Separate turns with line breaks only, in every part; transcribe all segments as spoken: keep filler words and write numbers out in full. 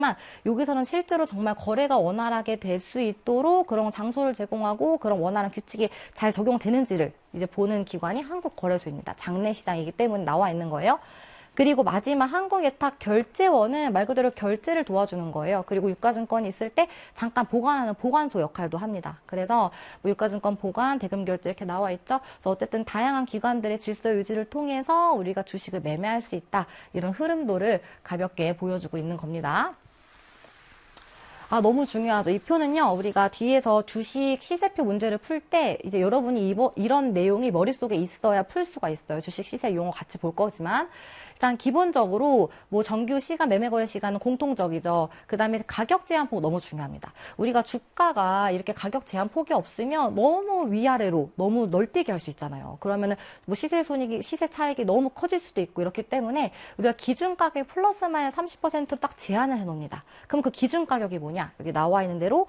여기서는 실제로 정말 거래가 원활하게 될 수 있도록 그런 장소를 제공하고 그런 원활한 규칙이 잘 적용되는지를 이제 보는 기관이 한국거래소입니다. 장내시장이기 때문에 나와 있는 거예요. 그리고 마지막 한국예탁결제원은 말 그대로 결제를 도와주는 거예요. 그리고 유가증권이 있을 때 잠깐 보관하는 보관소 역할도 합니다. 그래서 뭐 유가증권 보관, 대금결제 이렇게 나와 있죠. 그래서 어쨌든 다양한 기관들의 질서 유지를 통해서 우리가 주식을 매매할 수 있다. 이런 흐름도를 가볍게 보여주고 있는 겁니다. 아, 너무 중요하죠. 이 표는요, 우리가 뒤에서 주식 시세표 문제를 풀 때, 이제 여러분이 이버, 이런 내용이 머릿속에 있어야 풀 수가 있어요. 주식 시세 용어 같이 볼 거지만. 일단 기본적으로 뭐 정규 시간, 매매 거래 시간은 공통적이죠. 그 다음에 가격 제한폭 너무 중요합니다. 우리가 주가가 이렇게 가격 제한폭이 없으면 너무 위아래로 너무 널뛰게 할 수 있잖아요. 그러면은 뭐 시세 손익이, 시세 차익이 너무 커질 수도 있고 이렇기 때문에 우리가 기준 가격 플러스 마이너스 삼십 퍼센트로 딱 제한을 해 놓습니다. 그럼 그 기준 가격이 뭐냐? 여기 나와 있는 대로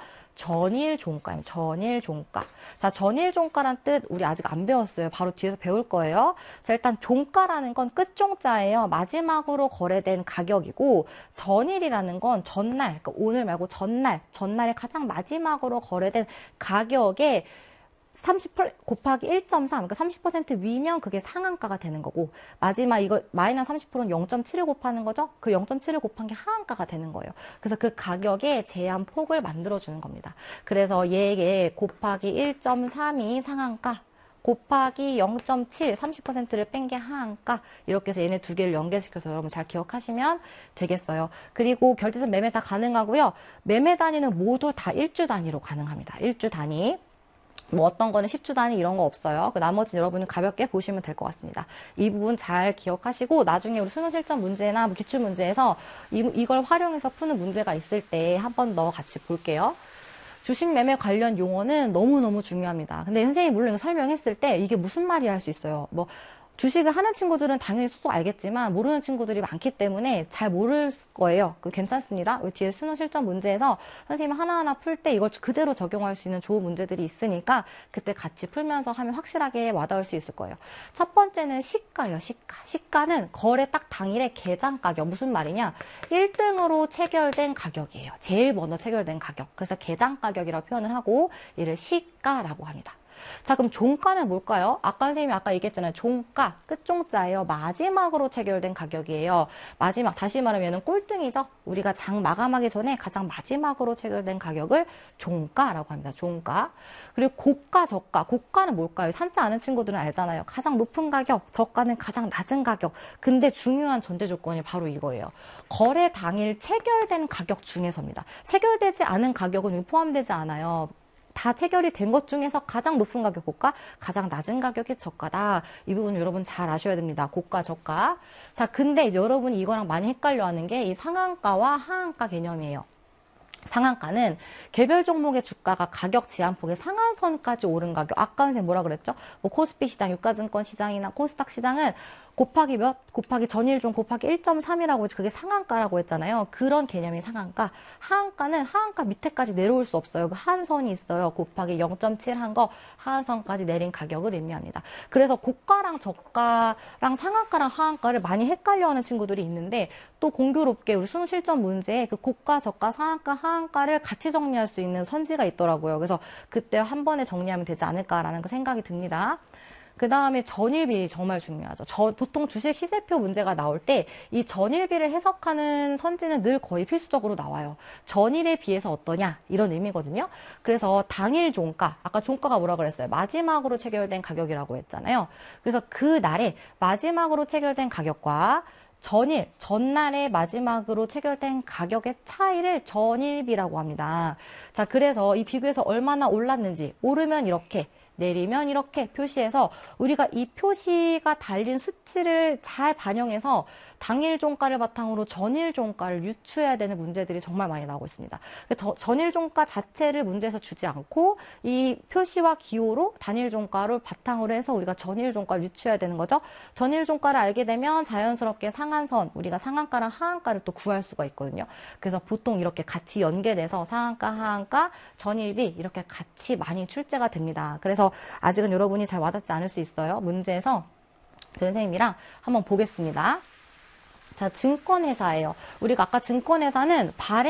전일 종가입니다. 전일 종가. 자, 전일 종가란 뜻 우리 아직 안 배웠어요. 바로 뒤에서 배울 거예요. 자, 일단 종가라는 건 끝종자예요. 마지막으로 거래된 가격이고 전일이라는 건 전날, 그러니까 오늘 말고 전날, 전날에 가장 마지막으로 거래된 가격에 삼십 곱하기 일 점 삼, 그러니까 삼십 퍼센트 위면 그게 상한가가 되는 거고, 마지막 이거 마이너스 삼십 퍼센트는 영 점 칠을 곱하는 거죠? 그 영 점 칠을 곱한 게 하한가가 되는 거예요. 그래서 그 가격의 제한폭을 만들어주는 겁니다. 그래서 얘에 곱하기 일 점 삼이 상한가, 곱하기 영 점 칠, 삼십 퍼센트를 뺀 게 하한가, 이렇게 해서 얘네 두 개를 연결시켜서 여러분 잘 기억하시면 되겠어요. 그리고 결제선 매매 다 가능하고요. 매매 단위는 모두 다 일주 단위로 가능합니다. 일주 단위. 뭐 어떤 거는 십 주 단위 이런 거 없어요. 그 나머지는 여러분은 가볍게 보시면 될 것 같습니다. 이 부분 잘 기억하시고 나중에 우리 수능 실전 문제나 뭐 기출 문제에서 이, 이걸 활용해서 푸는 문제가 있을 때 한 번 더 같이 볼게요. 주식 매매 관련 용어는 너무너무 중요합니다. 근데 선생님이 물론 이거 설명했을 때 이게 무슨 말이야 할 수 있어요. 뭐 주식을 하는 친구들은 당연히 또 알겠지만 모르는 친구들이 많기 때문에 잘 모를 거예요. 그 괜찮습니다. 우리 뒤에 수능 실전 문제에서 선생님이 하나하나 풀 때 이걸 그대로 적용할 수 있는 좋은 문제들이 있으니까 그때 같이 풀면서 하면 확실하게 와닿을 수 있을 거예요. 첫 번째는 시가예요. 시가. 시가는 거래 딱 당일의 계장 가격. 무슨 말이냐? 일 등으로 체결된 가격이에요. 제일 먼저 체결된 가격. 그래서 계장 가격이라고 표현을 하고 이를 시가라고 합니다. 자, 그럼 종가는 뭘까요? 아까 선생님이 아까 얘기했잖아요. 종가, 끝종자예요. 마지막으로 체결된 가격이에요. 마지막, 다시 말하면 얘는 꼴등이죠. 우리가 장 마감하기 전에 가장 마지막으로 체결된 가격을 종가라고 합니다. 종가. 그리고 고가, 저가. 고가는 뭘까요? 산자 아는 친구들은 알잖아요. 가장 높은 가격, 저가는 가장 낮은 가격. 근데 중요한 전제 조건이 바로 이거예요. 거래 당일 체결된 가격 중에서입니다. 체결되지 않은 가격은 포함되지 않아요. 다 체결이 된 것 중에서 가장 높은 가격 고가, 가장 낮은 가격이 저가다. 이 부분 여러분 잘 아셔야 됩니다. 고가, 저가. 자, 근데 이제 여러분이 이거랑 많이 헷갈려 하는 게 이 상한가와 하한가 개념이에요. 상한가는 개별 종목의 주가가 가격 제한폭의 상한선까지 오른 가격. 아까 선생님 뭐라 그랬죠? 뭐 코스피 시장, 유가증권 시장이나 코스닥 시장은 곱하기 몇? 곱하기 전일종 곱하기 일 점 삼이라고 그게 상한가라고 했잖아요. 그런 개념이 상한가. 하한가는 하한가 밑에까지 내려올 수 없어요. 그 하한선이 있어요. 곱하기 영 점 칠 한 거 하한선까지 내린 가격을 의미합니다. 그래서 고가랑 저가랑 상한가랑 하한가를 많이 헷갈려하는 친구들이 있는데 또 공교롭게 우리 수능 실전 문제에 그 고가, 저가, 상한가, 하한가를 같이 정리할 수 있는 선지가 있더라고요. 그래서 그때 한 번에 정리하면 되지 않을까라는 그 생각이 듭니다. 그 다음에 전일비 정말 중요하죠. 저, 보통 주식 시세표 문제가 나올 때 이 전일비를 해석하는 선지는 늘 거의 필수적으로 나와요. 전일에 비해서 어떠냐 이런 의미거든요. 그래서 당일 종가, 아까 종가가 뭐라 그랬어요? 마지막으로 체결된 가격이라고 했잖아요. 그래서 그 날에 마지막으로 체결된 가격과 전일, 전날의 마지막으로 체결된 가격의 차이를 전일비라고 합니다. 자, 그래서 이 비교해서 얼마나 올랐는지, 오르면 이렇게, 내리면 이렇게 표시해서 우리가 이 표시가 달린 수치를 잘 반영해서 당일 종가를 바탕으로 전일 종가를 유추해야 되는 문제들이 정말 많이 나오고 있습니다. 전일 종가 자체를 문제에서 주지 않고 이 표시와 기호로 단일 종가를 바탕으로 해서 우리가 전일 종가를 유추해야 되는 거죠. 전일 종가를 알게 되면 자연스럽게 상한선, 우리가 상한가랑 하한가를 또 구할 수가 있거든요. 그래서 보통 이렇게 같이 연계돼서 상한가, 하한가, 전일비 이렇게 같이 많이 출제가 됩니다. 그래서 아직은 여러분이 잘 와닿지 않을 수 있어요. 문제에서 선생님이랑 한번 보겠습니다. 자, 증권회사예요. 우리가 아까 증권회사는 발행